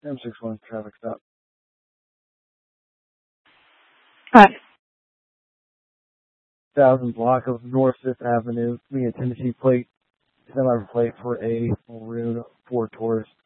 M61 traffic stop. Hi. 1000 block of North 5th Avenue. Me a Tennessee plate, semi plate for a maroon Ford Taurus.